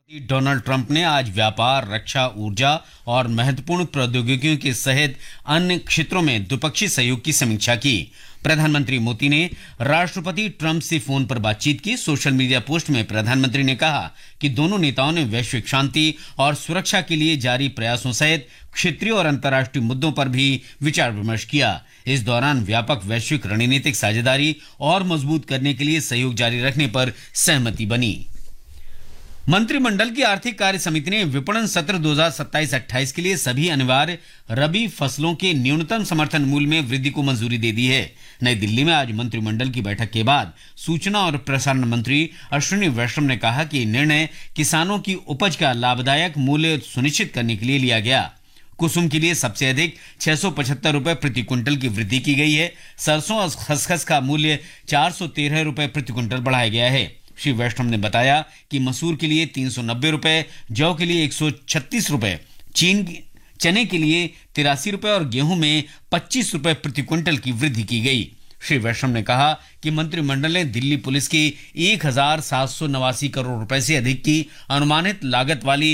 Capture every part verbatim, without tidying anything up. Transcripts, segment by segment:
Donald Trump ने आज व्यापार, रक्षा, ऊर्जा और महत्वपूर्ण प्रौद्योगिकियों के सहित अन्य क्षेत्रों में द्विपक्षीय सहयोग की समीक्षा की। प्रधानमंत्री मोदी ने राष्ट्रपति ट्रंप से फोन पर बातचीत की। सोशल मीडिया पोस्ट में प्रधानमंत्री ने कहा कि दोनों नेताओं ने वैश्विक शांति और सुरक्षा के लिए जारी प्रयासों सहित क्षेत्रीय और अंतर्राष्ट्रीय मुद्दों पर भी विचार विमर्श किया। इस दौरान व्यापक वैश्विक रणनीतिक साझेदारी और मजबूत करने के लिए सहयोग जारी रखने पर सहमति बनी। मंत्रिमंडल की आर्थिक कार्य समिति ने विपणन सत्र दो हज़ार सत्ताईस अट्ठाईस के लिए सभी अनिवार्य रबी फसलों के न्यूनतम समर्थन मूल्य में वृद्धि को मंजूरी दे दी है। नई दिल्ली में आज मंत्रिमंडल की बैठक के बाद सूचना और प्रसारण मंत्री अश्विनी वैष्णव ने कहा कि निर्णय किसानों की उपज का लाभदायक मूल्य सुनिश्चित करने के लिए लिया गया। कुसुम के लिए सबसे अधिक छह सौ पचहत्तर रुपए प्रति क्विंटल की वृद्धि की गई है। सरसों और खसखस का मूल्य चार सौ तेरह रुपए प्रति क्विंटल बढ़ाया गया है। श्री वैष्णव ने बताया कि मसूर के लिए तीन सौ नब्बे रुपए, जौ के लिए एक सौ छत्तीस रुपए, चीन चने के लिए तिरासी रुपए और गेहूं में पच्चीस रुपए प्रति क्विंटल की वृद्धि की गई। श्री वैष्णव ने कहा कि मंत्रिमंडल ने दिल्ली पुलिस की एक हजार सात सौ नवासी करोड़ रुपए से अधिक की अनुमानित लागत वाली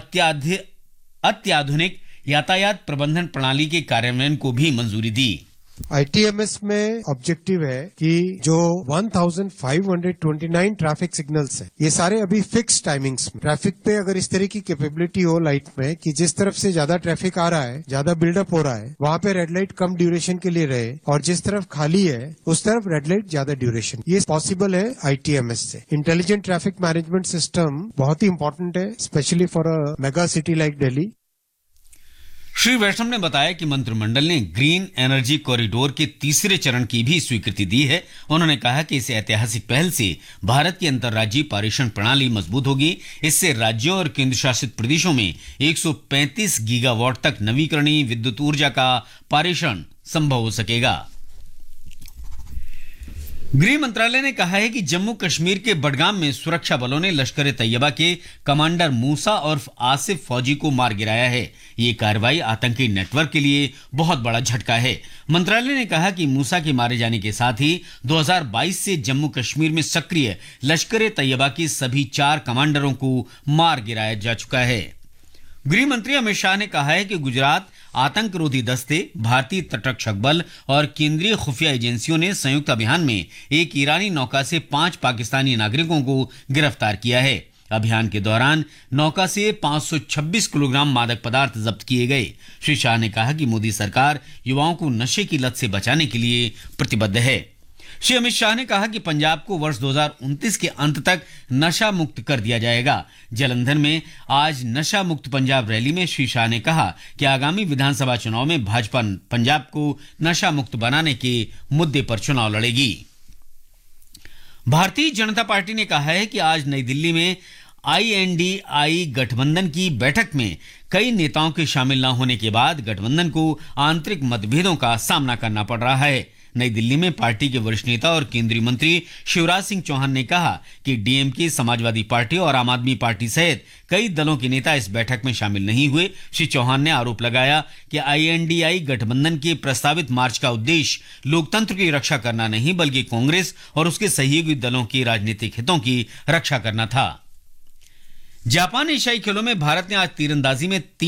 अत्याधुनिक यातायात प्रबंधन प्रणाली के कार्यान्वयन को भी मंजूरी दी। आई टी एम एस में ऑब्जेक्टिव है कि जो पंद्रह सौ उनतीस ट्रैफिक सिग्नल्स हैं, ये सारे अभी फिक्स टाइमिंग्स में ट्रैफिक पे अगर इस तरह की कैपेबिलिटी हो लाइट में कि जिस तरफ से ज्यादा ट्रैफिक आ रहा है, ज्यादा बिल्डअप हो रहा है, वहां पे रेड लाइट कम ड्यूरेशन के लिए रहे और जिस तरफ खाली है उस तरफ रेड लाइट ज्यादा ड्यूरेशन, ये पॉसिबल है आई टी एम एस से। इंटेलिजेंट ट्रैफिक मैनेजमेंट सिस्टम बहुत ही इंपॉर्टेंट है, specially for a mega city like Delhi. Shri वैष्णव ने बताया कि मंत्रिमंडल ने ग्रीन एनर्जी कॉरिडोर के तीसरे चरण की भी स्वीकृति दी है। उन्होंने कहा कि इस ऐतिहासिक पहल से भारत की अंतर्राज्यीय पारेषण प्रणाली मजबूत होगी। इससे राज्यों और केंद्र शासित प्रदेशों में एक सौ पैंतीस गीगावाट तक नवीकरणीय विद्युत ऊर्जा का पारेषण संभव हो सकेगा। गृह मंत्रालय ने कहा है कि जम्मू कश्मीर के बडगाम में सुरक्षा बलों ने लश्कर तैयबा के कमांडर मूसा और आसिफ फौजी को मार गिराया है। ये कार्रवाई आतंकी नेटवर्क के लिए बहुत बड़ा झटका है। मंत्रालय ने कहा कि मूसा के मारे जाने के साथ ही दो हज़ार बाईस से जम्मू कश्मीर में सक्रिय लश्कर तैयबा के सभी चार कमांडरों को मार गिराया जा चुका है। गृह मंत्री अमित शाह ने कहा है कि गुजरात आतंकरोधी दस्ते, भारतीय तटरक्षक बल और केंद्रीय खुफिया एजेंसियों ने संयुक्त अभियान में एक ईरानी नौका से पांच पाकिस्तानी नागरिकों को गिरफ्तार किया है। अभियान के दौरान नौका से पांच सौ छब्बीस किलोग्राम मादक पदार्थ जब्त किए गए। श्री शाह ने कहा कि मोदी सरकार युवाओं को नशे की लत से बचाने के लिए प्रतिबद्ध है। श्री अमित शाह ने कहा कि पंजाब को वर्ष दो हज़ार उनतीस के अंत तक नशा मुक्त कर दिया जाएगा। जालंधर में आज नशा मुक्त पंजाब रैली में श्री शाह ने कहा कि आगामी विधानसभा चुनाव में भाजपा पंजाब को नशा मुक्त बनाने के मुद्दे पर चुनाव लड़ेगी। भारतीय जनता पार्टी ने कहा है कि आज नई दिल्ली में आई एन डी आई गठबंधन की बैठक में कई नेताओं के शामिल न होने के बाद गठबंधन को आंतरिक मतभेदों का सामना करना पड़ रहा है। नई दिल्ली में पार्टी के वरिष्ठ नेता और केंद्रीय मंत्री शिवराज सिंह चौहान ने कहा कि डी एम के, समाजवादी पार्टी और आम आदमी पार्टी सहित कई दलों के नेता इस बैठक में शामिल नहीं हुए। श्री चौहान ने आरोप लगाया कि आई एन डी आई गठबंधन के प्रस्तावित मार्च का उद्देश्य लोकतंत्र की रक्षा करना नहीं बल्कि कांग्रेस और उसके सहयोगी दलों के राजनीतिक हितों की रक्षा करना था। जापान एशियाई खेलों में भारत ने आज तीरंदाजी में तीन